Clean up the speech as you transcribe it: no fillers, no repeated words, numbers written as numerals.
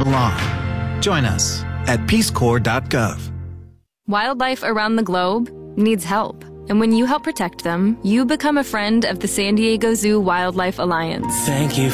belong. Join us at peacecorps.gov. Wildlife around the globe needs help. And when you help protect them, you become a friend of the San Diego Zoo Wildlife Alliance. Thank you